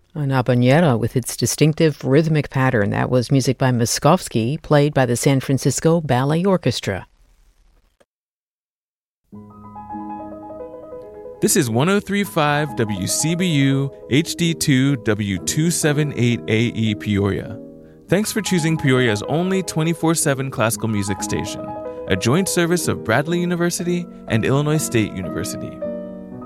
An habanera with its distinctive rhythmic pattern. That was music by Moskovsky, played by the San Francisco Ballet Orchestra. This is 103.5 WCBU HD2 W278AE Peoria. Thanks for choosing Peoria's only 24/7 classical music station, a joint service of Bradley University and Illinois State University.